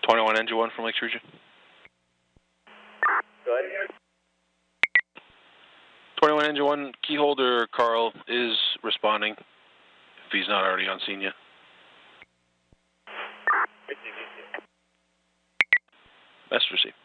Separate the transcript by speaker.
Speaker 1: 21 Engine 1 from Lake Region.
Speaker 2: Go ahead.
Speaker 1: 21 Engine 1, keyholder Carl is responding, if he's not already on scene yet. Best received.